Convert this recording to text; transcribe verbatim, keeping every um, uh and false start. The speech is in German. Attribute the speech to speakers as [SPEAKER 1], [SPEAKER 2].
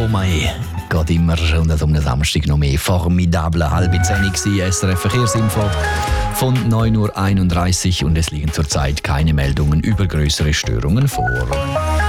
[SPEAKER 1] Oh mein, geht immer und an einem Samstag noch mehr. Formidable halbe zehn gewesen, S R F Verkehrsinfo von neun Uhr einunddreißig und es liegen zurzeit keine Meldungen über größere Störungen vor.